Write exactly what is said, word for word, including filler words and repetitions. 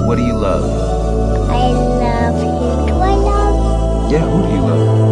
What do you love? I love him. Do I love? Yeah, who do you love?